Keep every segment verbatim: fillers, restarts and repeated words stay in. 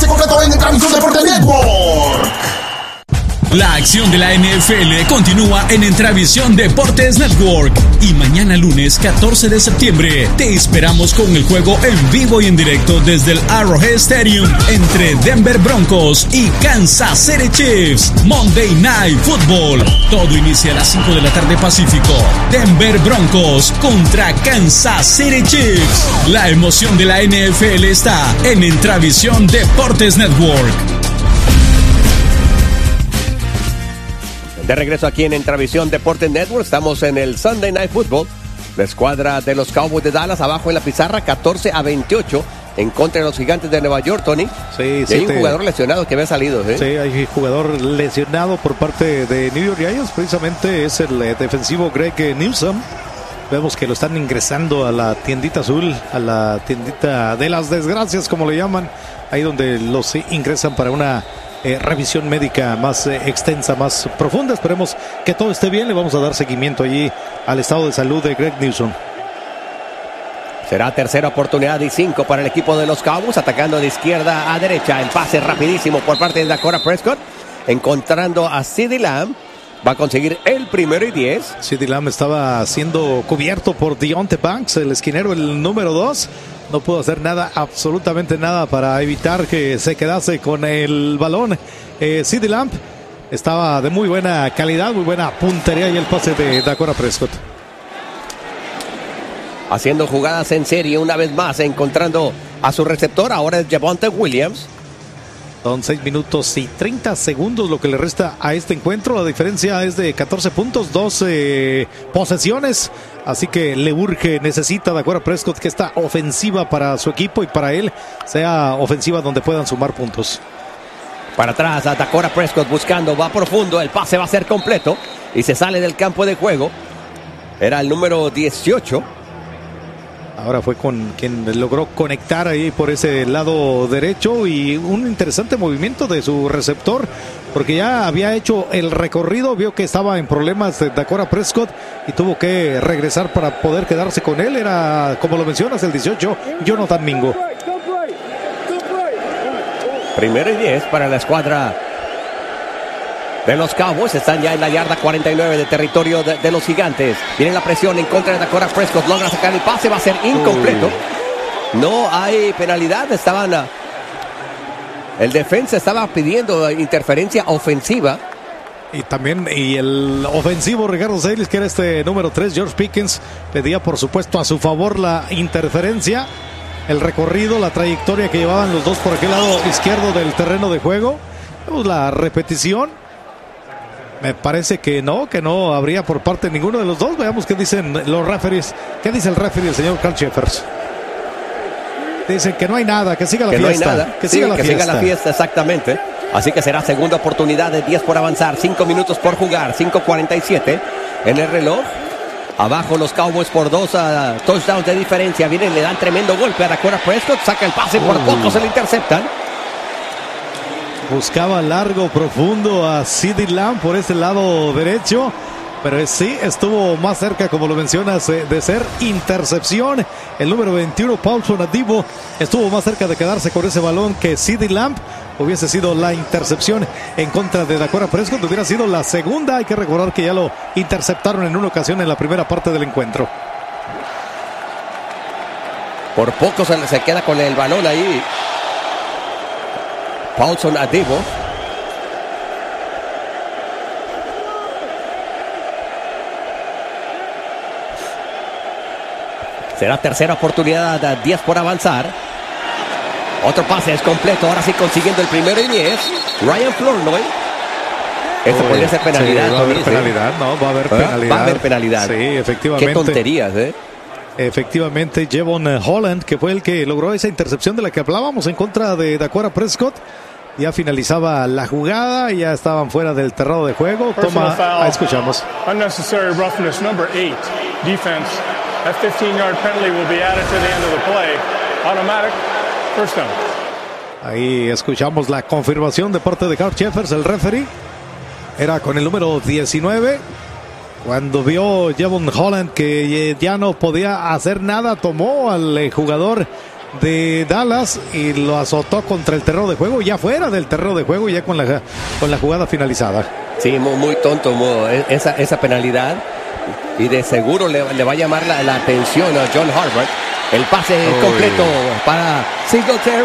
completo en Transmisión Deporte Network. La acción de la N F L continúa en Entravisión Deportes Network y mañana lunes catorce de septiembre te esperamos con el juego en vivo y en directo desde el Arrowhead Stadium entre Denver Broncos y Kansas City Chiefs. Monday Night Football. Todo inicia a las cinco de la tarde Pacífico. Denver Broncos contra Kansas City Chiefs. La emoción de la N F L está en Entravisión Deportes Network. De regreso aquí en Entravisión Deportes Network, estamos en el Sunday Night Football. La escuadra de los Cowboys de Dallas abajo en la pizarra, catorce a veintiocho en contra de los Gigantes de Nueva York, Tony. Sí, sí. Hay un jugador lesionado que había salido, ¿eh? Sí, hay jugador lesionado por parte de New York Giants, precisamente es el eh, defensivo Greg Newsome. Vemos que lo están ingresando a la tiendita azul, a la tiendita de las desgracias, como le llaman, ahí donde los ingresan para una Eh, revisión médica más eh, extensa, más profunda. Esperemos que todo esté bien. Le vamos a dar seguimiento allí al estado de salud de Greg Newsome. Será tercera oportunidad y cinco para el equipo de los Cowboys, atacando de izquierda a derecha. El pase rapidísimo por parte de Dakota Prescott, encontrando a CeeDee Lamb. Va a conseguir el primero y diez. CeeDee Lamb estaba siendo cubierto por Deontay Banks, el esquinero, el número dos. No pudo hacer nada, absolutamente nada, para evitar que se quedase con el balón. Eh, CeeDee Lamb estaba de muy buena calidad, muy buena puntería, y el pase de Dakota Prescott. Haciendo jugadas en serie una vez más, encontrando a su receptor. Ahora es Javonte Williams. Son seis minutos y treinta segundos lo que le resta a este encuentro. La diferencia es de catorce puntos, doce posesiones. Así que le urge, necesita Dakota Prescott que esta ofensiva para su equipo y para él sea ofensiva donde puedan sumar puntos. Para atrás a Dakota Prescott buscando, va profundo, el pase va a ser completo y se sale del campo de juego. Era el número dieciocho. Ahora fue con quien logró conectar ahí por ese lado derecho, y un interesante movimiento de su receptor, porque ya había hecho el recorrido, vio que estaba en problemas de Dakota Prescott y tuvo que regresar para poder quedarse con él. Era, como lo mencionas, el dieciocho, Jonathan Mingo. Primero y diez para la escuadra de los Cowboys. Están ya en la yarda cuarenta y nueve de territorio de, de los Gigantes. Viene la presión en contra de Dakota Prescott. Logra sacar el pase, va a ser incompleto. Uh. No hay penalidad. Estaban uh, el defensa estaba pidiendo interferencia ofensiva. Y también, y el ofensivo Ricardo Sayles, que era este número tres, George Pickens, pedía por supuesto a su favor la interferencia. El recorrido, la trayectoria que llevaban los dos por aquel lado izquierdo del terreno de juego. Vemos la repetición. Me parece que no, que no habría por parte de ninguno de los dos. Veamos qué dicen los referees. ¿Qué dice el referee, el señor Carl Cheffers? Dicen que no hay nada, que siga la que fiesta. No hay nada. Que, sí, siga, la que fiesta. siga la fiesta, exactamente. Así que será segunda oportunidad de diez por avanzar. cinco minutos por jugar, cinco cuarenta y siete en el reloj. Abajo los Cowboys por dos uh, touchdowns de diferencia. Vienen, le dan tremendo golpe a Dakota Prescott. Saca el pase, por uh. poco se le interceptan. Buscaba largo, profundo a CeeDee Lamb por ese lado derecho, pero sí estuvo más cerca, como lo mencionas, de ser intercepción. El número veintiuno, Paulson Adebo, estuvo más cerca de quedarse con ese balón que CeeDee Lamb. Hubiese sido la intercepción en contra de Dakota Prescott, hubiera sido la segunda. Hay que recordar que ya lo interceptaron en una ocasión en la primera parte del encuentro. Por poco se, se queda con el balón ahí Paulson Adebo. Será tercera oportunidad, a diez por avanzar. Otro pase es completo, ahora sí consiguiendo el primero y diez. Ryan Flournoy. Esto podría ser penalidad. Sí, va a haber penalidad, no, va a haber penalidad. Va a haber penalidad. Sí, efectivamente. Qué tonterías, ¿eh? Efectivamente, Jevon Holland, que fue el que logró esa intercepción de la que hablábamos en contra de Dakota Prescott. Ya finalizaba la jugada, ya estaban fuera del terreno de juego. Toma, ah, escuchamos. Unnecessary roughness number eight. Defense. That fifteen yard penalty will be added to the end of the play. Automatic. First down. Ahí escuchamos la confirmación de parte de Carl Cheffers, el referee. Era con el número diecinueve. Cuando vio Jevon Holland que ya no podía hacer nada, tomó al jugador de Dallas y lo azotó contra el terreno de juego, ya fuera del terreno de juego, ya con la, con la jugada finalizada. Sí, muy, muy tonto muy, esa, esa penalidad. Y de seguro le, le va a llamar la, la atención a John Harbaugh. El pase oh, completo yeah. para Singletary.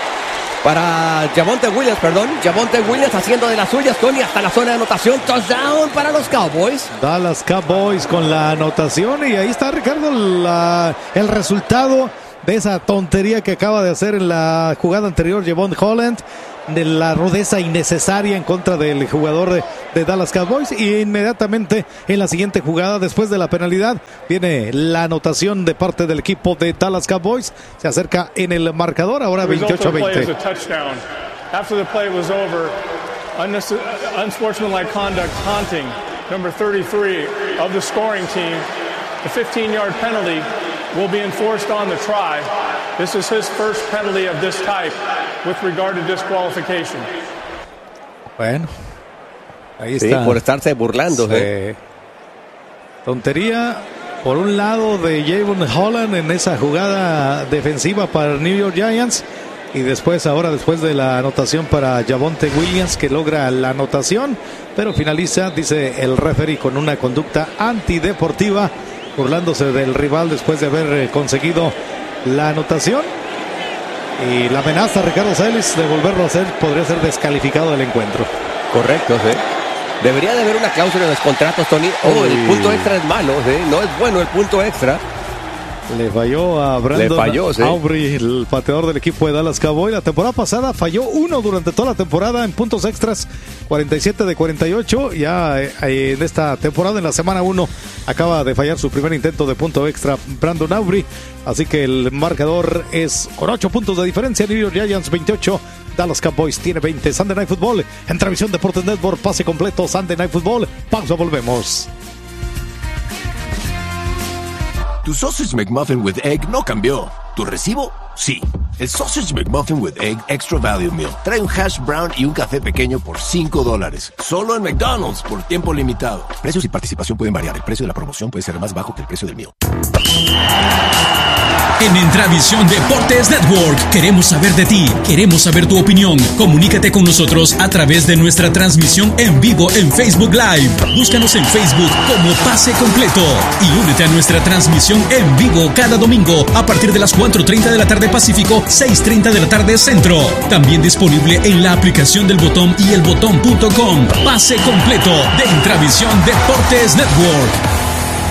Para Javonte Williams, perdón. Javonte Williams haciendo de las suyas, Tony, hasta la zona de anotación. Touchdown para los Cowboys. Dallas Cowboys con la anotación. Y ahí está, Ricardo, la, el resultado de esa tontería que acaba de hacer en la jugada anterior Jevon Holland, de la rudeza innecesaria en contra del jugador de, de Dallas Cowboys. Y inmediatamente en la siguiente jugada, después de la penalidad, viene la anotación de parte del equipo de Dallas Cowboys. Se acerca en el marcador, ahora veintiocho a veinte. After the play was over, unsportsmanlike conduct taunting number thirty-three of the scoring team. The fifteen-yard penalty will be enforced on the try. This is his first penalty of this type with regard to disqualification. Bueno, ahí está. Sí, por estarse burlando. Sí. ¿eh? Tontería por un lado de Jevon Holland en esa jugada defensiva para New York Giants. Y después, ahora después de la anotación para Javonte Williams, que logra la anotación, pero finaliza, dice el referee, con una conducta antideportiva, burlándose del rival después de haber conseguido la anotación. Y la amenaza, Ricardo Celis, de volverlo a hacer, podría ser descalificado del encuentro. Correcto, sí. Debería de haber una cláusula en los contratos, Tony. Oh, el punto extra es malo, ¿sí? No es bueno el punto extra. Le falló a Brandon Le falló, sí. Aubrey, el pateador del equipo de Dallas Cowboys. La temporada pasada falló uno durante toda la temporada en puntos extras, cuarenta y siete de cuarenta y ocho. Ya eh, en esta temporada, en la semana uno, acaba de fallar su primer intento de punto extra Brandon Aubrey. Así que el marcador es con ocho puntos de diferencia. New York Giants veintiocho, Dallas Cowboys tiene veinte. Sunday Night Football en Transmisión Deportes Network, pase completo. Sunday Night Football, pausa, volvemos. Tu Sausage McMuffin with Egg no cambió. ¿Tu recibo? Sí. El Sausage McMuffin with Egg Extra Value Meal trae un hash brown y un café pequeño por cinco dólares. Solo en McDonald's por tiempo limitado. Precios y participación pueden variar. El precio de la promoción puede ser más bajo que el precio del meal. En Entravisión Deportes Network queremos saber de ti, queremos saber tu opinión. Comunícate con nosotros a través de nuestra transmisión en vivo en Facebook Live. Búscanos en Facebook como Pase Completo y únete a nuestra transmisión en vivo cada domingo a partir de las cuatro treinta de la tarde Pacífico, seis treinta de la tarde Centro. También disponible en la aplicación del Botón y el botón punto com. Pase Completo de Entravisión Deportes Network.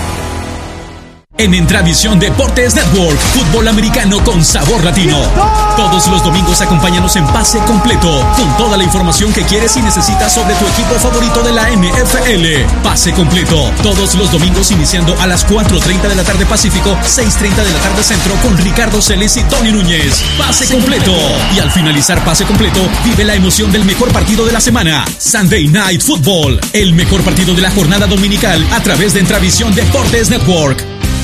En Entravisión Deportes Network, fútbol americano con sabor latino. Todos los domingos acompáñanos en Pase Completo, con toda la información que quieres y necesitas sobre tu equipo favorito de la N F L. Pase Completo, todos los domingos iniciando a las cuatro treinta de la tarde Pacífico, seis treinta de la tarde Centro, con Ricardo Celis y Tony Núñez. Pase Completo. Y al finalizar Pase Completo, vive la emoción del mejor partido de la semana. Sunday Night Football, el mejor partido de la jornada dominical a través de Entravisión Deportes Network.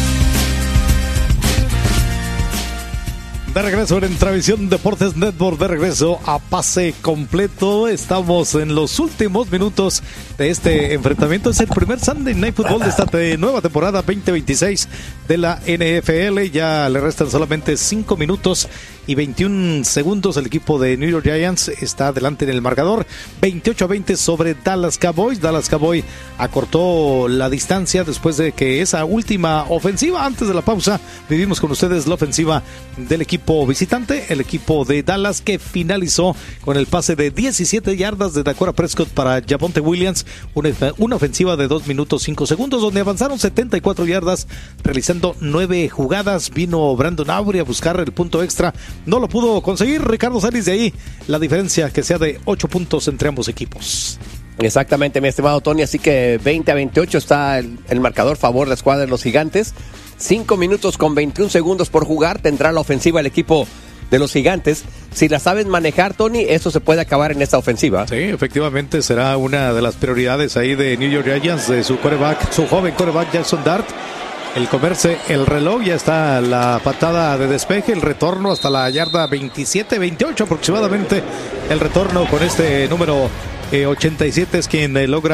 De regreso en Entravisión Deportes Network, de regreso a Pase Completo. Estamos en los últimos minutos de este enfrentamiento. Es el primer Sunday Night Football de esta nueva temporada veinte veintiséis de la N F L. Ya le restan solamente cinco minutos y veintiún segundos. El equipo de New York Giants está adelante en el marcador, veintiocho a veinte sobre Dallas Cowboys. Dallas Cowboys acortó la distancia después de que esa última ofensiva, antes de la pausa, vivimos con ustedes la ofensiva del equipo visitante, el equipo de Dallas, que finalizó con el pase de diecisiete yardas de Dakota Prescott para Javonte Williams, una, una ofensiva de dos minutos cinco segundos, donde avanzaron setenta y cuatro yardas, realizando nueve jugadas. Vino Brandon Aubrey a buscar el punto extra, no lo pudo conseguir. Ricardo Celis, de ahí la diferencia que sea de ocho puntos entre ambos equipos. Exactamente, mi estimado Tony, así que veinte a veintiocho está el, el marcador favor de la escuadra de los Gigantes. cinco minutos con veintiún segundos por jugar tendrá la ofensiva el equipo de los Gigantes. Si la saben manejar, Tony, eso se puede acabar en esta ofensiva. Sí, efectivamente será una de las prioridades ahí de New York Giants, de su quarterback, su joven quarterback Jackson Dart. El comerse el reloj, ya está la patada de despeje, el retorno hasta la yarda veintisiete veintiocho aproximadamente. El retorno con este número eh, ochenta y siete es quien eh, logra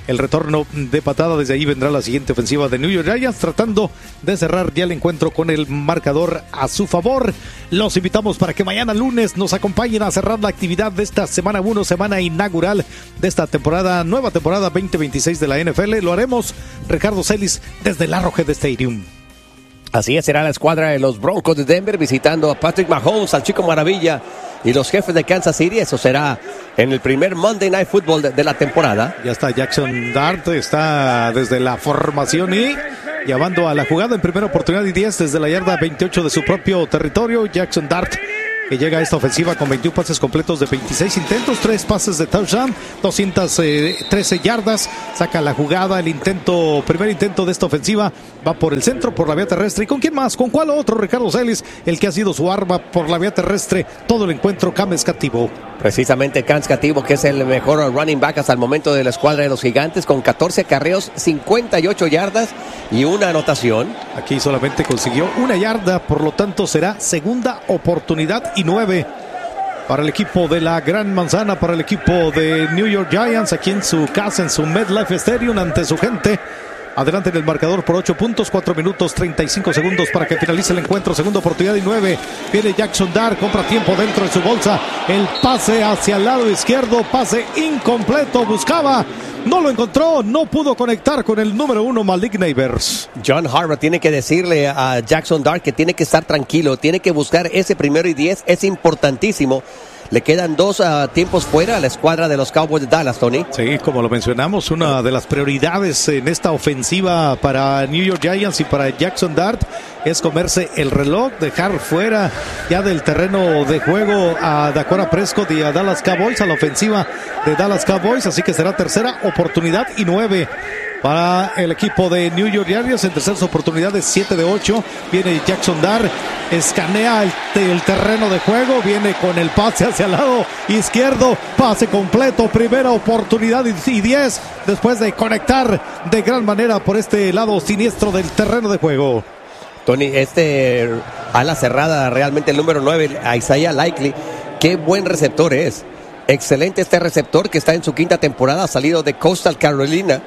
el retorno de patada. Desde ahí vendrá la siguiente ofensiva de New York Giants, tratando de cerrar ya el encuentro con el marcador a su favor. Los invitamos para que mañana lunes nos acompañen a cerrar la actividad de esta semana uno, semana inaugural de esta temporada, nueva temporada veinte veintiséis de la N F L. Lo haremos, Ricardo Celis, desde el Arrowhead Stadium. Así es, será la escuadra de los Broncos de Denver visitando a Patrick Mahomes, al Chico Maravilla y los Jefes de Kansas City. Eso será en el primer Monday Night Football de, de la temporada. Ya está Jackson Dart, está desde la formación y llamando a la jugada en primera oportunidad y diez desde la yarda veintiocho de su propio territorio. Jackson Dart, que llega a esta ofensiva con veintiún pases completos de veintiséis intentos, tres pases de touchdown, doscientas trece yardas, saca la jugada, el intento, primer intento de esta ofensiva, va por el centro, por la vía terrestre. ¿Y con quién más? ¿Con cuál otro? Ricardo Celis, el que ha sido su arma por la vía terrestre todo el encuentro, Cam Escativo. Precisamente Cam Escativo, que es el mejor running back hasta el momento de la escuadra de los Gigantes, con catorce acarreos, cincuenta y ocho yardas y una anotación. Aquí solamente consiguió una yarda, por lo tanto será segunda oportunidad y nueve para el equipo de la Gran Manzana, para el equipo de New York Giants, aquí en su casa, en su MetLife Stadium, ante su gente. Adelante en el marcador por ocho puntos, cuatro minutos, treinta y cinco segundos para que finalice el encuentro. Segunda oportunidad y nueve. Viene Jackson Dart, compra tiempo dentro de su bolsa. El pase hacia el lado izquierdo, pase incompleto. Buscaba, no lo encontró, no pudo conectar con el número uno, Malik Neighbors. John Harbaugh tiene que decirle a Jackson Dart que tiene que estar tranquilo, tiene que buscar ese primero y diez, es importantísimo. Le quedan dos uh, tiempos fuera a la escuadra de los Cowboys de Dallas, Tony. Sí, como lo mencionamos, una de las prioridades en esta ofensiva para New York Giants y para Jackson Dart es comerse el reloj, dejar fuera ya del terreno de juego a Dakota Prescott y a Dallas Cowboys, a la ofensiva de Dallas Cowboys. Así que será tercera oportunidad y nueve para el equipo de New York Giants. En terceras oportunidades, siete de ocho. Viene Jackson Dart, escanea el, el terreno de juego, viene con el pase hacia el lado izquierdo, pase completo, primera oportunidad y diez, después de conectar de gran manera por este lado siniestro del terreno de juego. Tony, este ala cerrada, realmente el número nueve, Isaiah Likely, qué buen receptor es. Excelente este receptor que está en su quinta temporada, ha salido de Coastal Carolina.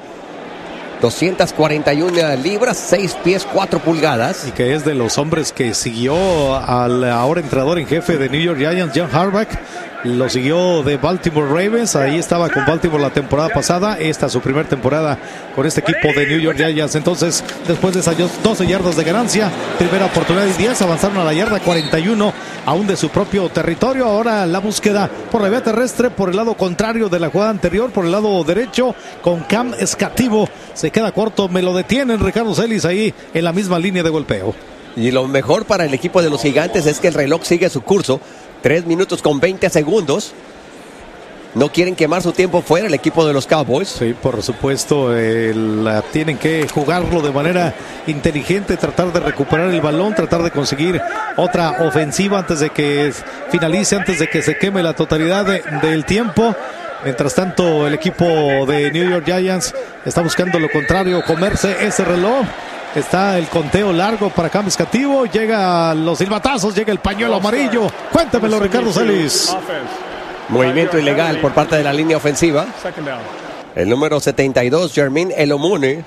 doscientas cuarenta y una libras, seis pies, cuatro pulgadas. Y que es de los hombres que siguió al ahora entrenador en jefe de New York Giants, John Harbaugh. Lo siguió de Baltimore Ravens. Ahí estaba con Baltimore la temporada pasada. Esta es su primera temporada con este equipo de New York Giants. Entonces, después de esas doce yardas de ganancia, primera oportunidad y diez, avanzaron a la yarda cuarenta y uno, aún de su propio territorio. Ahora la búsqueda por la vía terrestre, por el lado contrario de la jugada anterior, por el lado derecho, con Cam Escativo. Se queda corto, me lo detienen Ricardo Celis ahí en la misma línea de golpeo. Y lo mejor para el equipo de los Gigantes es que el reloj sigue su curso. tres minutos con veinte segundos. No quieren quemar su tiempo fuera el equipo de los Cowboys. Sí, por supuesto, el, tienen que jugarlo de manera inteligente, tratar de recuperar el balón, tratar de conseguir otra ofensiva antes de que finalice, antes de que se queme la totalidad de, del tiempo. Mientras tanto, el equipo de New York Giants está buscando lo contrario, comerse ese reloj. Está el conteo largo para Cam Escativo. Llega los silbatazos, llega el pañuelo amarillo. Cuéntamelo, Ricardo Celis. Movimiento ilegal por parte de la línea ofensiva. El número setenta y dos, Jermaine Elomoune.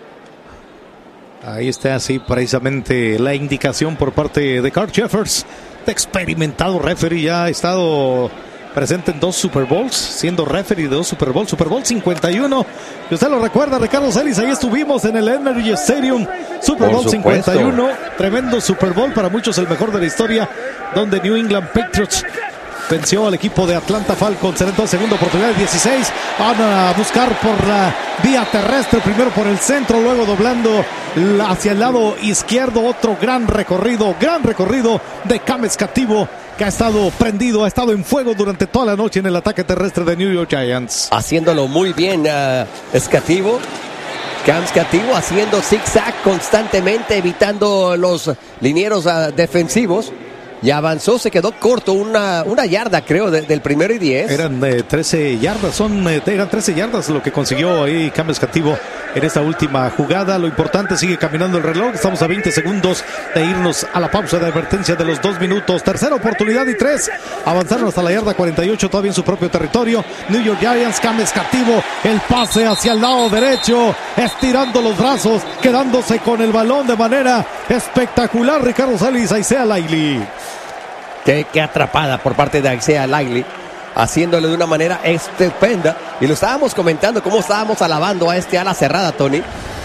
Ahí está así precisamente la indicación por parte de Carl Jeffers, experimentado referee, ya ha estado presente en dos Super Bowls, siendo referee de dos Super Bowls, Super Bowl cincuenta y uno. Y usted lo recuerda, Ricardo Celis, ahí estuvimos en el Energy Stadium, Super Bowl cincuenta y uno, tremendo Super Bowl, para muchos el mejor de la historia, donde New England Patriots venció al equipo de Atlanta Falcons. En entonces segunda oportunidad, dieciséis, van a buscar por la vía terrestre, primero por el centro, luego doblando hacia el lado izquierdo. Otro gran recorrido, gran recorrido de Cam Escativo, que ha estado prendido, ha estado en fuego durante toda la noche en el ataque terrestre de New York Giants. Haciéndolo muy bien, uh, Escativo. Cam Escativo haciendo zigzag constantemente, evitando los linieros uh, defensivos. y avanzó, se quedó corto, una, una yarda creo de, del primero y diez. Eran eh, trece yardas, son, eh, eran trece yardas lo que consiguió ahí Cam Escativo en esta última jugada. Lo importante, sigue caminando el reloj, estamos a veinte segundos de irnos a la pausa de advertencia de los dos minutos. Tercera oportunidad y tres, avanzaron hasta la yarda cuarenta y ocho, todavía en su propio territorio. New York Giants, Cam Escativo, el pase hacia el lado derecho, estirando los brazos, quedándose con el balón de manera espectacular. Ricardo Celis, Isaiah Likely. Qué, qué atrapada por parte de Isaiah Likely, haciéndole de una manera estupenda. Y lo estábamos comentando, cómo estábamos alabando a este ala cerrada, Tony.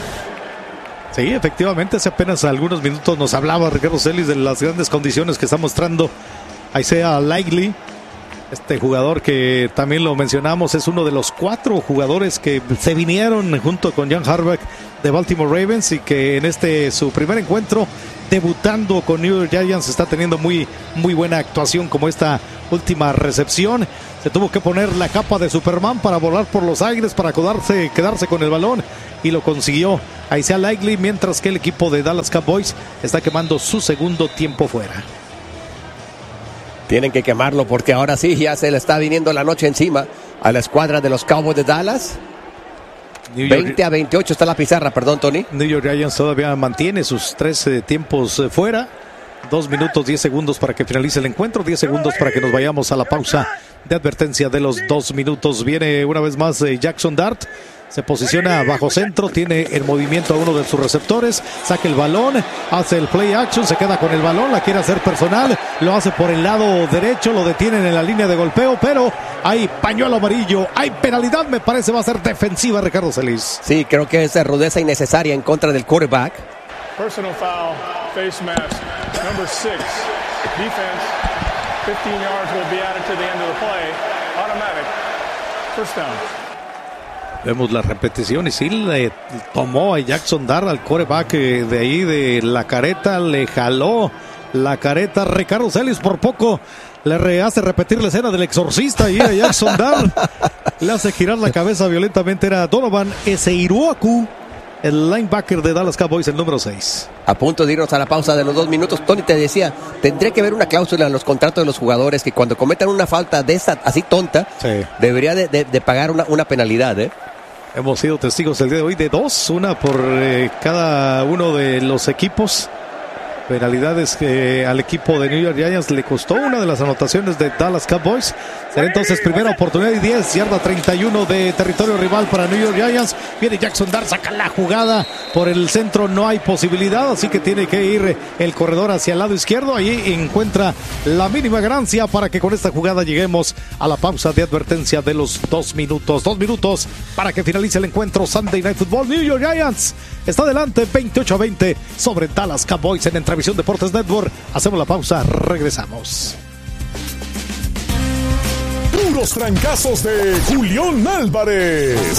Sí, efectivamente, hace apenas algunos minutos nos hablaba Ricardo Celis de las grandes condiciones que está mostrando Isaiah Likely. Este jugador que también lo mencionamos es uno de los cuatro jugadores que se vinieron junto con Jan Harbaugh de Baltimore Ravens y que en este su primer encuentro debutando con New York Giants está teniendo muy, muy buena actuación, como esta última recepción. Se tuvo que poner la capa de Superman para volar por los aires, para quedarse, quedarse con el balón, y lo consiguió Isaiah Likely, mientras que el equipo de Dallas Cowboys está quemando su segundo tiempo fuera. Tienen que quemarlo porque ahora sí ya se le está viniendo la noche encima a la escuadra de los Cowboys de Dallas. New York, veinte a veintiocho está la pizarra, perdón, Tony. New York Giants todavía mantiene sus tres eh, tiempos eh, fuera. Dos minutos, diez segundos para que finalice el encuentro. Diez segundos para que nos vayamos a la pausa de advertencia de los dos minutos. Viene una vez más eh, Jackson Dart. Se posiciona bajo centro, tiene en movimiento a uno de sus receptores, saca el balón, hace el play action, se queda con el balón, la quiere hacer personal, lo hace por el lado derecho, lo detienen en la línea de golpeo, pero hay pañuelo amarillo, hay penalidad, me parece va a ser defensiva, Ricardo Celis. Sí, creo que es rudeza innecesaria en contra del quarterback. Personal foul, face mask, number six, defense, fifteen yards will be added to the end of the play, automatic, first down. Vemos la repetición y sí le tomó a Jackson Dart al quarterback de ahí de la careta, le jaló la careta. Ricardo Celis por poco le re hace repetir la escena del exorcista y a Jackson Dart le hace girar la cabeza violentamente. Era Donovan Eseiruaku, el linebacker de Dallas Cowboys, el número seis. A punto de irnos a la pausa de los dos minutos, Tony te decía, tendría que haber una cláusula en los contratos de los jugadores que cuando cometan una falta de esa así tonta, sí, debería de, de, de pagar una, una penalidad, ¿eh? Hemos sido testigos el día de hoy de dos, una por eh, cada uno de los equipos. Penalidades que al equipo de New York Giants le costó una de las anotaciones de Dallas Cowboys. Será entonces primera oportunidad y diez, yarda treinta y uno de territorio rival para New York Giants. Viene Jackson Dart, saca la jugada por el centro, no hay posibilidad, así que tiene que ir el corredor hacia el lado izquierdo. Ahí encuentra la mínima ganancia para que con esta jugada lleguemos a la pausa de advertencia de los dos minutos. Dos minutos para que finalice el encuentro. Sunday Night Football. New York Giants está adelante veintiocho a veinte sobre Dallas Cowboys en Entrevisión Deportes Network. Hacemos la pausa, regresamos. Puros trancazos de Julián Álvarez.